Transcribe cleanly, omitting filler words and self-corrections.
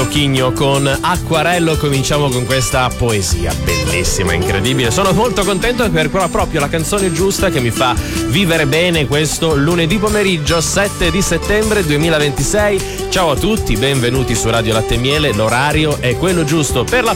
Cochigno con Acquarello. Cominciamo con questa poesia bellissima, incredibile. Sono molto contento per proprio la canzone giusta che mi fa vivere bene questo lunedì pomeriggio 7 di settembre 2026. Ciao a tutti, benvenuti su Radio Latte e Miele. L'orario è quello giusto per la